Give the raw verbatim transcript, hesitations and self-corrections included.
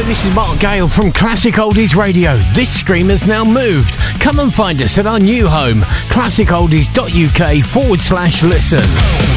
Hello, this is Mark Gale from Classic Oldies Radio. This stream has now moved. Come and find us at our new home, classic oldies dot u k forward slash listen.